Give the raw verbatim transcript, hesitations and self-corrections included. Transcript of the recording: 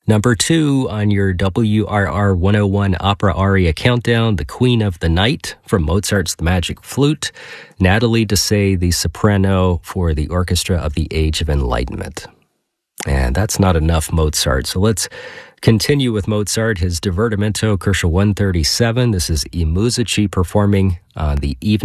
Number two on your W R R one oh one Opera Aria Countdown, The Queen of the Night from Mozart's The Magic Flute, Natalie Dessay, the soprano for the Orchestra of the Age of Enlightenment. And that's not enough Mozart, so let's continue with Mozart, his Divertimento, Kochel one thirty-seven. This is I Musici performing uh, the evening